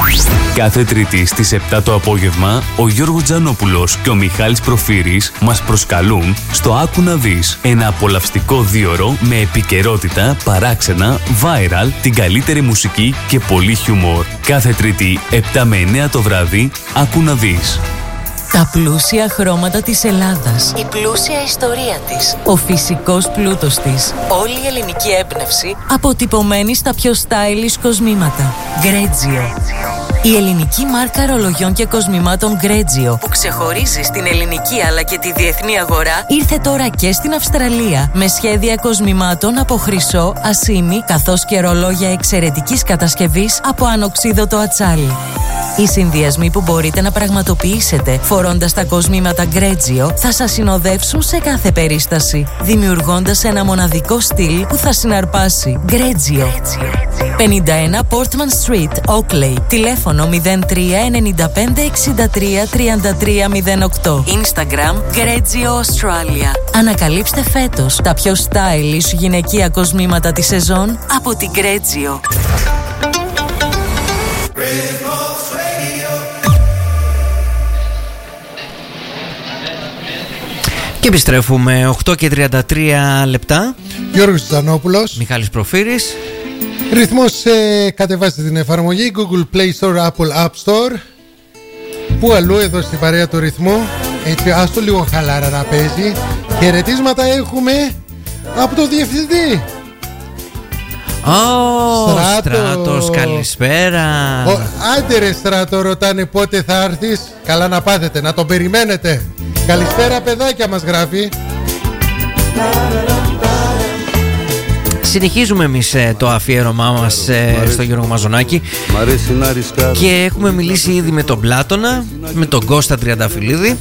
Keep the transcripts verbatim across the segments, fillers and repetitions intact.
Κάθε Τρίτη στις επτά το απόγευμα, ο Γιώργος Τζανόπουλος και ο Μιχάλης Προφύρης μας προσκαλούν στο Άκου να δεις. Ένα απολαυστικό δίωρο με επικαιρότητα, παράξενα, viral, την καλύτερη μουσική και πολύ χιούμορ. Κάθε Τρίτη, επτά με εννέα το βράδυ, Άκου να δεις. Τα πλούσια χρώματα της Ελλάδας, η πλούσια ιστορία της, ο φυσικός πλούτος της, όλη η ελληνική έμπνευση αποτυπωμένη στα πιο stylish κοσμήματα. Γκρέτζιο. Η ελληνική μάρκα ρολογιών και κοσμημάτων Γκρέτζιο, που ξεχωρίζει στην ελληνική αλλά και τη διεθνή αγορά, ήρθε τώρα και στην Αυστραλία με σχέδια κοσμημάτων από χρυσό, ασήμι, καθώς και ρολόγια εξαιρετικής κατασκευής από ανοξίδωτο ατσάλι. Οι συνδυασμοί που μπορείτε να πραγματοποιήσετε φορώντας τα κοσμήματα Γκρέτζιο θα σας συνοδεύσουν σε κάθε περίσταση, δημιουργώντας ένα μοναδικό στυλ που θα συναρπάσει. Γκρέτζιο. πενήντα ένα Portman Street, Oakley. Τηλέφωνο μηδέν τρία εννιά πέντε εξήντα τρία τριάντα τρία μηδέν οκτώ. Instagram Γκρέτζιο Australia. Ανακαλύψτε φέτος τα πιο stylish γυναικεία κοσμήματα της σεζόν από την Γκρέτζιο. Και επιστρέφουμε οκτώ και τριάντα τρία λεπτά. Γιώργος Τζανόπουλος, Μιχάλης Προφύρης. Ρυθμός, ε, κατεβάστε την εφαρμογή Google Play Store, Apple App Store. Πού αλλού εδώ στην παρέα του ρυθμού. Έτσι, άστο λίγο χαλάρα να παίζει. Χαιρετίσματα έχουμε από το διευθυντή. Ω, oh, Στράτος, καλησπέρα. Ο, άντε ρε Στράτο, ρωτάνε πότε θα έρθεις. Καλά να πάθετε, να τον περιμένετε. Καλησπέρα παιδάκια, μας γράφει. Συνεχίζουμε εμείς ε, το αφιέρωμά μας ε, στον Γιώργο Μαζονάκη. Και έχουμε μιλήσει ήδη με τον Πλάτωνα, με τον Κώστα Τριανταφυλλίδη.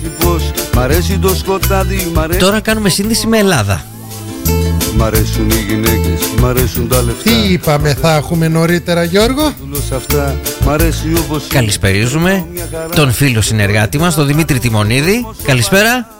Τώρα κάνουμε σύνδεση με Ελλάδα. Μ' αρέσουν οι γυναίκες, μ' αρέσουν τα λεφτά. Τι είπαμε θα έχουμε νωρίτερα, Γιώργο? Καλησπερίζουμε τον φίλο συνεργάτη μας, τον Δημήτρη Τιμονίδη. Καλησπέρα.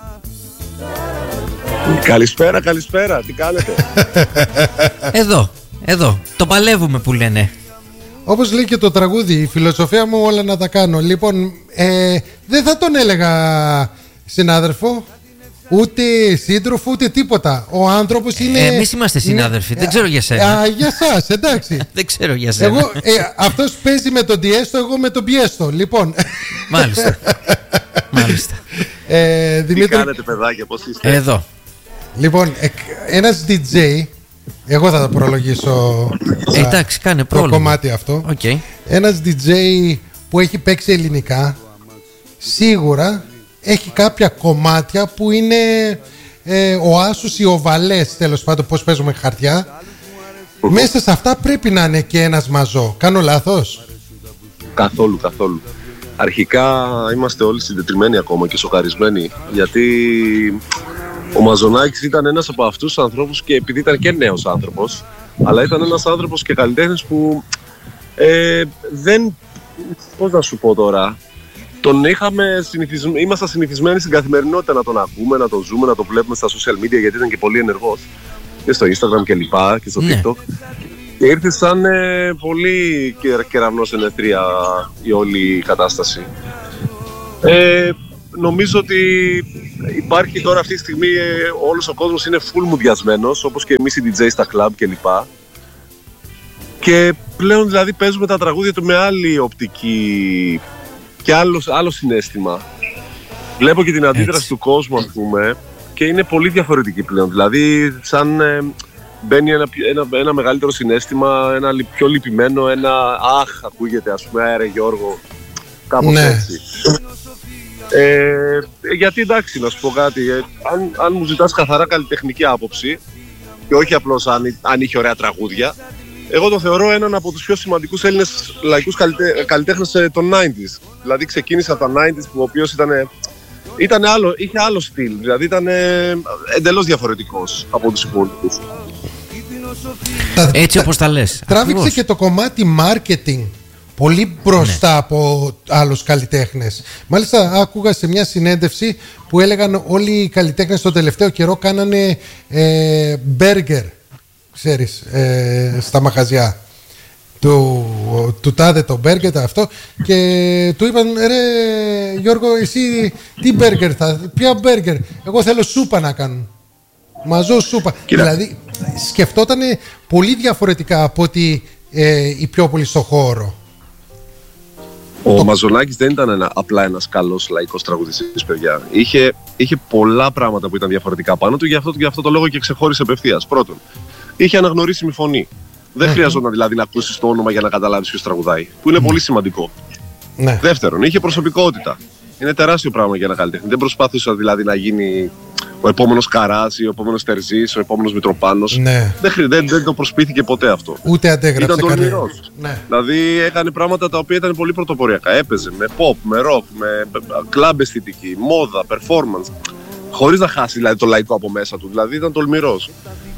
Καλησπέρα, καλησπέρα, τι κάνετε? Εδώ, εδώ, το παλεύουμε που λένε. Όπως λέει και το τραγούδι, η φιλοσοφία μου όλα να τα κάνω. Λοιπόν, ε, δεν θα τον έλεγα συνάδελφο, ούτε σύντροφο, ούτε τίποτα. Ο άνθρωπος είναι... Ε, εμείς είμαστε συνάδελφοι, είναι... δεν ξέρω για σένα. Α, για σας, εντάξει. Δεν ξέρω για σένα. Εγώ, ε, αυτός παίζει με τον Τιέστο, εγώ με τον Πιέστο. Λοιπόν. Μάλιστα. Μάλιστα. Ε, Δημήτρη... Τι κάνετε παιδάκια, πώς είστε? Εδώ. Λοιπόν, ένας ντι τζέι, εγώ θα το προλογίσω. Ε, εντάξει, κάνε πρόβλημα. Το κομμάτι αυτό. Okay. Ένας ντι τζέι που έχει παίξει ελληνικά, σίγουρα έχει κάποια κομμάτια που είναι ε, ο άσους ή ο βαλές, τέλος πάντων, πώς παίζουμε χαρτιά. Mm-hmm. Μέσα σε αυτά πρέπει να είναι και ένας μαζό. Κάνω λάθος? Καθόλου, καθόλου. Αρχικά είμαστε όλοι συντετριμμένοι ακόμα και σοκαρισμένοι, γιατί ο Μαζονάκης ήταν ένας από αυτούς τους ανθρώπους, και επειδή ήταν και νέος άνθρωπος, αλλά ήταν ένας άνθρωπος και καλλιτέχνης που ε, δεν, πώς να σου πω τώρα, τον είχαμε συνηθισ... ήμασταν συνηθισμένοι στην καθημερινότητα να τον ακούμε, να τον ζούμε, να τον βλέπουμε στα social media, γιατί ήταν και πολύ ενεργός και στο Instagram και λοιπά και στο ναι. TikTok. Και ήρθε σαν ε, πολύ κεραυνός εν αιθρία η όλη κατάσταση. Ε, νομίζω ότι υπάρχει τώρα αυτή τη στιγμή, ε, όλος ο κόσμος είναι full μουδιασμένος, όπως και εμείς οι ντι τζέι στα club και λοιπά. Και πλέον δηλαδή παίζουμε τα τραγούδια του με άλλη οπτική και άλλο, άλλο συναίσθημα. Βλέπω και την αντίδραση Έτσι. του κόσμου, ας πούμε, και είναι πολύ διαφορετική πλέον. Δηλαδή, σαν ε, μπαίνει ένα, ένα, ένα μεγαλύτερο συναίσθημα, ένα πιο λυπημένο, ένα αχ, ακούγεται, ας πούμε, αέρα Γιώργο, κάπως ναι. έτσι. Ε, γιατί εντάξει, να σου πω κάτι, ε, αν, αν μου ζητάς καθαρά καλλιτεχνική άποψη και όχι απλώς αν, αν είχε ωραία τραγούδια, εγώ το θεωρώ έναν από τους πιο σημαντικούς Έλληνες λαϊκούς καλυτέ, καλλιτέχνες των ενενήντα. Δηλαδή ξεκίνησε από τα ενενήντα, που ο οποίος ήταν, ήταν άλλο, είχε άλλο στυλ, δηλαδή ήταν εντελώς διαφορετικός από τους υπόλοιπους. Έτσι όπως τα λες. Τράβηξε Ακριβώς. και το κομμάτι marketing πολύ μπροστά ναι. από άλλους καλλιτέχνες. Μάλιστα άκουγα σε μια συνέντευξη που έλεγαν όλοι οι καλλιτέχνες το τελευταίο καιρό κάνανε ε, burger, ξέρεις, ε, στα μαγαζιά. του, του τάδε το μπέργκερ αυτό, και του είπαν, ρε Γιώργο, εσύ τι μπέργκερ θα, ποια μπέργκερ, εγώ θέλω σούπα να κάνουν, μαζό σούπα. Κοίτα. Δηλαδή σκεφτόταν πολύ διαφορετικά από ότι ε, οι πιο πολλοί στο χώρο. Ο το... Μαζονάκης δεν ήταν ένα, απλά ένας καλός λαϊκός τραγουδιστής, παιδιά. Είχε, είχε πολλά πράγματα που ήταν διαφορετικά πάνω του, γι' αυτό, γι' αυτό το λόγο και ξεχώρισε απευθείας. Πρώτον, είχε αναγνωρίσιμη φωνή. Δεν mm-hmm. χρειαζόταν δηλαδή να ακούσεις το όνομα για να καταλάβεις ποιος τραγουδάει, που είναι mm. πολύ σημαντικό. Ναι. Δεύτερον, είχε προσωπικότητα. Είναι τεράστιο πράγμα για ένα καλλιτέχνη. Δεν προσπάθησε δηλαδή να γίνει ο επόμενος Καράς ή ο επόμενος Τερζής, ο επόμενος Μητροπάνος. Ναι. Δεν, δεν, δεν το προσπίθηκε ποτέ αυτό. Ούτε αντέγραψε ήταν τολμηρός. Ναι. Δηλαδή έκανε πράγματα τα οποία ήταν πολύ πρωτοποριακά. Έπαιζε με pop, με rock, με κλαμπ αισθητική, μόδα, performance. Χωρίς να χάσει δηλαδή, το λαϊκό από μέσα του. Δηλαδή ήταν τολμηρός.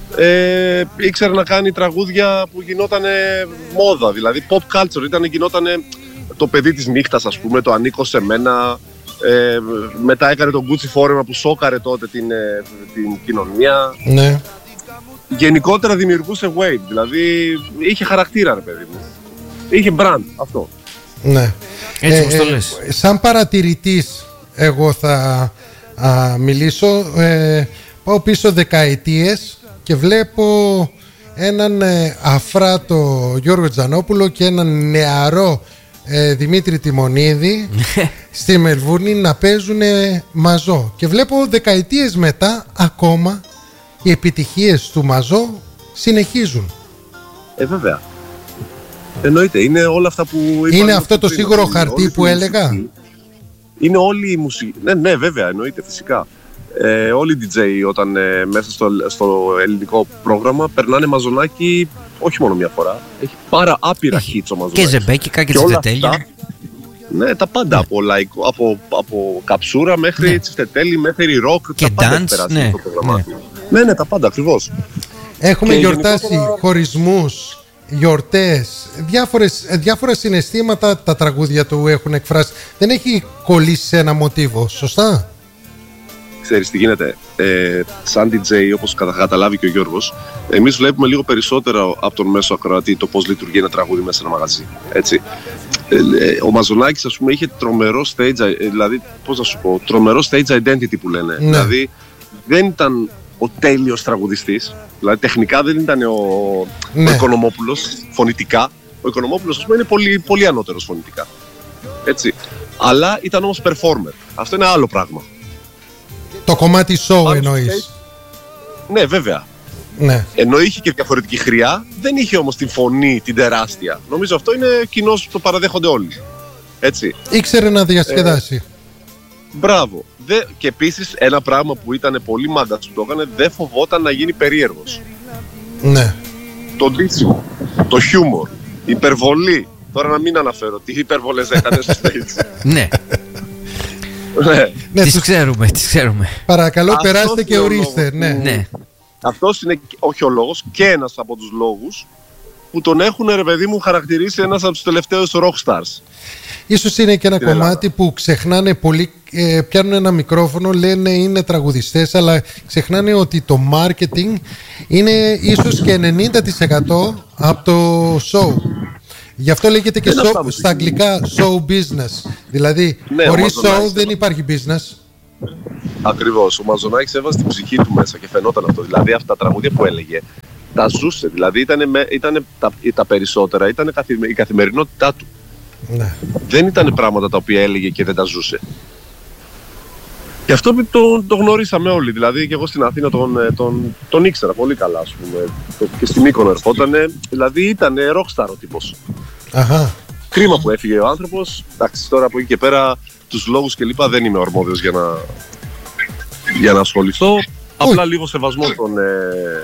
Ε, ήξερε να κάνει τραγούδια που γινόταν μόδα. Δηλαδή pop culture. Ήταν, γινόταν το παιδί της νύχτας, ας πούμε, το ανήκω σε μένα. Ε, μετά έκανε τον Gucci φόρεμα που σόκαρε τότε την, ε, την κοινωνία. Ναι. Γενικότερα δημιουργούσε wave, δηλαδή είχε χαρακτήρα, ρε παιδί μου. Είχε brand, αυτό. Ναι. Έτσι όπως ε, το λες. Ε, σαν παρατηρητής εγώ θα α, μιλήσω. ε, Πάω πίσω δεκαετίες και βλέπω έναν ε, αφράτο Γιώργο Τζανόπουλο και έναν νεαρό Ε, Δημήτρη Τιμονίδη στη Μελβούρνη να παίζουν μαζό, και βλέπω δεκαετίες μετά ακόμα οι επιτυχίες του μαζό συνεχίζουν. Ε βέβαια. Εννοείται, είναι όλα αυτά που είπα. Είναι αυτό το σίγουρο χαρτί που έλεγα. Μουσική. Είναι όλοι οι μουσικοί. Ναι, ναι, βέβαια, εννοείται, φυσικά. Ε, όλοι οι ντι τζέι όταν ε, μέσα στο, στο ελληνικό πρόγραμμα περνάνε μαζονάκι όχι μόνο μια φορά. Έχει πάρα άπειρα hits ο μαζονάκης. Και ζεμπέκικα και, και τσιφτετέλια. Ναι, τα πάντα. Ναι. Από, λαϊκό, από, από καψούρα μέχρι ναι. τσιφτετέλι, μέχρι ροκ. Και τα πάντα dance, περάσει ναι. το πρόγραμμα. Ναι. ναι, ναι, τα πάντα ακριβώς. Έχουμε και γιορτάσει γενικότερα... χωρισμούς, γιορτές, διάφορες, διάφορα συναισθήματα τα τραγούδια του έχουν εκφράσει. Δεν έχει κολλήσει σε ένα μοτίβο, σωστά? Ξέρεις τι γίνεται, ε, σαν ντι τζέι, όπως κατα, καταλάβει και ο Γιώργος, εμείς βλέπουμε λίγο περισσότερο από τον μέσο ακροατή το πώς λειτουργεί ένα τραγούδι μέσα σε ένα μαγαζί. Έτσι. Ε, ε, ο Μαζονάκης, ας πούμε, είχε τρομερό stage, ε, δηλαδή, πώς να σου πω, τρομερό stage identity που λένε. Ναι. Δηλαδή, δεν ήταν ο τέλειος τραγουδιστής, δηλαδή τεχνικά δεν ήταν ο, ναι. ο Οικονομόπουλος, φωνητικά. Ο Οικονομόπουλος, ας πούμε, είναι πολύ, πολύ ανώτερος φωνητικά. Έτσι. Αλλά ήταν όμως performer. Αυτό είναι άλλο πράγμα. Το κομμάτι show εννοείς? Ναι, βέβαια. Ναι. Ενώ είχε και διαφορετική χρειά, δεν είχε όμως την φωνή, την τεράστια. Νομίζω αυτό είναι κοινώς, το παραδέχονται όλοι. Έτσι. Ήξερε να διασκεδάσει. Ε, μπράβο. Δε, και επίσης ένα πράγμα που ήταν πολύ μάγκας που το έκανε, δεν φοβόταν να γίνει περίεργος. Ναι. Το ντύσιμο, το χιούμορ, η υπερβολή. Τώρα να μην αναφέρω τι υπερβολές έκανε στο stage. Ναι. Ναι. Ναι, τις ξέρουμε, τις ξέρουμε. Παρακαλώ, αυτός περάστε και ορίστε. Ναι. Ναι. Αυτός είναι όχι ο λόγος, και ένας από τους λόγους που τον έχουν, ρε παιδί μου, χαρακτηρίσει ένας από τους τελευταίους rock stars. Ίσως είναι και ένα στην κομμάτι Ελλάδα που ξεχνάνε πολύ, ε, πιάνουν ένα μικρόφωνο, λένε είναι τραγουδιστές, αλλά ξεχνάνε ότι το marketing είναι ίσως και ενενήντα τοις εκατό από το show. Γι' αυτό λέγεται και show, στα αγγλικά show business. Δηλαδή, ναι, χωρίς show δεν υπάρχει business. Ακριβώς. Ο Μαζονάκης έβαζε την ψυχή του μέσα και φαινόταν αυτό. Δηλαδή, αυτά τα τραγούδια που έλεγε τα ζούσε. Δηλαδή, ήταν, ήταν τα, τα περισσότερα ήταν η καθημερινότητά του. Ναι. Δεν ήταν πράγματα τα οποία έλεγε και δεν τα ζούσε. Και αυτό το, το γνωρίσαμε όλοι. Δηλαδή, και εγώ στην Αθήνα τον, τον, τον ήξερα πολύ καλά, ας πούμε. Και στην Μύκονο ερχότανε. Δηλαδή, ήταν rockstar ο τύπος. Αχα. Κρίμα που έφυγε ο άνθρωπος. Εντάξει, τώρα από εκεί και πέρα τους λόγους και λοιπά δεν είμαι ορμόδιος για να, για να ασχοληθώ. Ui. Απλά λίγο σεβασμό τον, ε,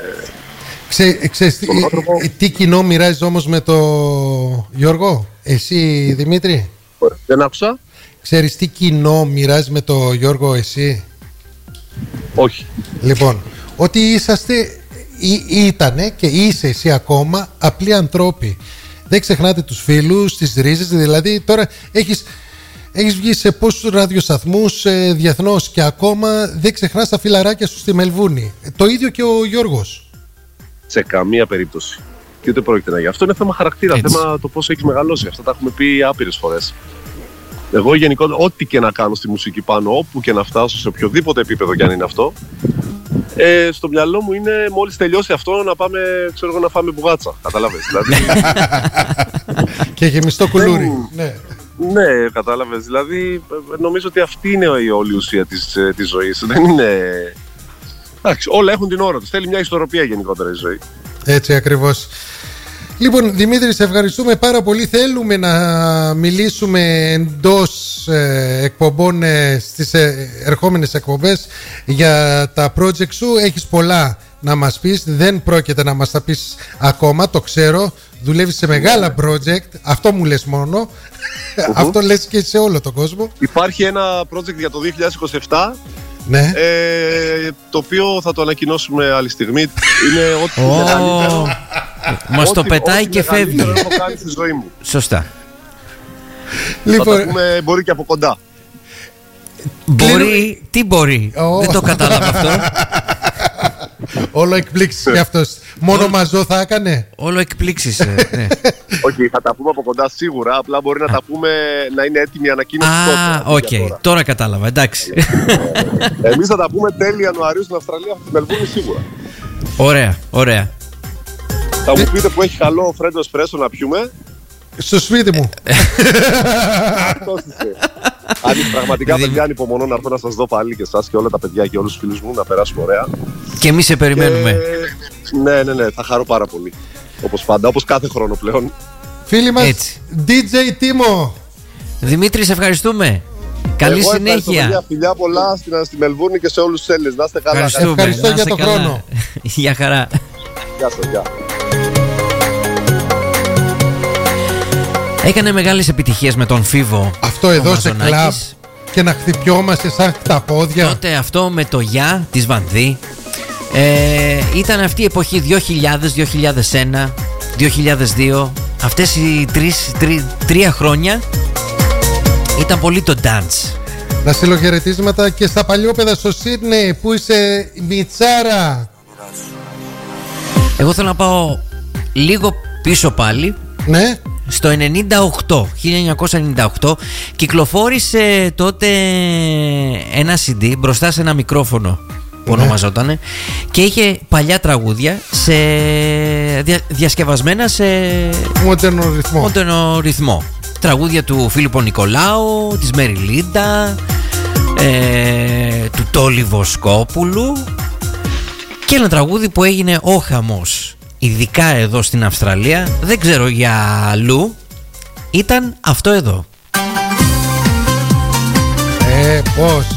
Ξέ, ξέρεις, τον άνθρωπο. Ε, τι κοινό μοιράζεις όμως με το Γιώργο, εσύ Δημήτρη? Δεν άκουσα. Ξέρεις τι κοινό μοιράζεις με το Γιώργο εσύ? Όχι. Λοιπόν, ότι είσαστε ή, ήτανε και είσαι εσύ ακόμα απλοί ανθρώποι. Δεν ξεχνάτε τους φίλους, τις ρίζες. Δηλαδή τώρα έχεις, έχεις βγει σε πόσους ραδιοσταθμούς ε, διεθνώς και ακόμα δεν ξεχνάς τα φιλαράκια σου στη Μελβούρνη. Το ίδιο και ο Γιώργος. Σε καμία περίπτωση. και ούτε πρόκειται να γίνει. Αυτό είναι θέμα χαρακτήρα, Έτσι. θέμα το πώς έχεις μεγαλώσει. Αυτά τα έχουμε πει άπειρες φορές. Εγώ γενικότερα, ό,τι και να κάνω στη μουσική πάνω, όπου και να φτάσω, σε οποιοδήποτε επίπεδο κι αν είναι αυτό, ε, στο μυαλό μου είναι μόλις τελειώσει αυτό να πάμε, ξέρω εγώ, να φάμε μπουγάτσα. Καταλάβες. Δηλαδή, Ναι. Και γεμιστό κουλούρι. Ναι. ναι, κατάλαβες. Δηλαδή, νομίζω ότι αυτή είναι η όλη ουσία της, ε, της ζωής. Δεν είναι. Εντάξει, όλα έχουν την ώρα τους. Θέλει μια ισορροπία γενικότερα η ζωή. Έτσι ακριβώς. Λοιπόν, Δημήτρη, σε ευχαριστούμε πάρα πολύ. Θέλουμε να μιλήσουμε εντός ε, εκπομπών ε, στις ε, ερχόμενες εκπομπές για τα project σου. Έχεις πολλά να μας πεις. Δεν πρόκειται να μας τα πεις ακόμα, το ξέρω. Δουλεύεις σε μεγάλα project. Αυτό μου λες μόνο. Αυτό λες και σε όλο τον κόσμο. Υπάρχει ένα project για το δύο χιλιάδες είκοσι επτά. Ναι. Ε, το οποίο θα το ανακοινώσουμε άλλη στιγμή. Είναι ό,τι Ω, μεγαλύτερο. μας το ό,τι- πετάει ό,τι και φεύγει. μεγαλύτερο έχω κάνει στη ζωή μου. Σωστά. Θα Λοιπόν, τα πούμε, μπορεί και από κοντά. Μπορεί, τι μπορεί. Ω. Δεν το κατάλαβα αυτό. όλο εκπλήξεις κι αυτός. Μόνο μαζό θα έκανε. Όλο εκπλήξεις. ε, ναι. Όχι, θα τα πούμε από κοντά σίγουρα. Απλά μπορεί να τα πούμε να είναι έτοιμη η ανακοίνωση Α, τότε. οκ. για τώρα. Τώρα κατάλαβα. Εντάξει. Εμείς θα τα πούμε τέλη Ιανουαρίου στην Αυστραλία, στη Μελβούρνη σίγουρα. Ωραία, ωραία. Θα μου πείτε που έχει καλό φρέντο εσπρέσο να πιούμε. Στο σπίτι μου. Αυτός είσαι. Αν πραγματικά Δη- παιδιά ανυπομονώ να έρθω να σας δω πάλι και εσάς και όλα τα παιδιά και όλους τους φίλους μου να περάσουμε ωραία. Και εμείς σε περιμένουμε. Και- Ναι, ναι, ναι, θα χαρώ πάρα πολύ. Όπως πάντα, όπως κάθε χρόνο πλέον. Φίλοι μας, Έτσι. ντι τζέι Τίμο. Δημήτρη, σε ευχαριστούμε. Καλή Εγώ ευχαριστώ, παιδιά. συνέχεια. Φιλιά πολλά στην, στη Μελβούρνη και σε όλους τους Έλληνες. Να είστε καλά. Ευχαριστούμε. Ευχαριστώ Να για είστε τον καλά. χρόνο. Γεια χαρά. Γεια σας, γεια. Έκανε μεγάλες επιτυχίες με τον Φίβο. Αυτό ο εδώ σε Μαζονάκης. κλαμπ και να χτυπιόμαστε σαν τα πόδια. Τότε αυτό με το Γεια της Βανδύ. Ε, ήταν αυτή η εποχή δύο χιλιάδες, δύο χιλιάδες ένα, δύο χιλιάδες δύο. Αυτές οι τρεις, τρι, τρία χρόνια ήταν πολύ το dance. Να στείλω χαιρετίσματα και στα παλιόπαιδα στο Σίδνεϊ που είσαι μιτσάρα. Εγώ θέλω να πάω λίγο πίσω πάλι. Ναι. Στο ενενήντα οκτώ, χίλια εννιακόσια ενενήντα οκτώ κυκλοφόρησε τότε ένα σι ντι μπροστά σε ένα μικρόφωνο που Ναι. ονομαζότανε και είχε παλιά τραγούδια σε δια, διασκευασμένα σε Μοντέρνο ρυθμό. μοντέρνο ρυθμό. Τραγούδια του Φίλιππο Νικολάου, της Μέρι Λίντα, ε, του Τόλι Βοσκόπουλου και ένα τραγούδι που έγινε ο χαμός. Ειδικά εδώ στην Αυστραλία, δεν ξέρω για αλλού, ήταν αυτό εδώ. Ε, πώς.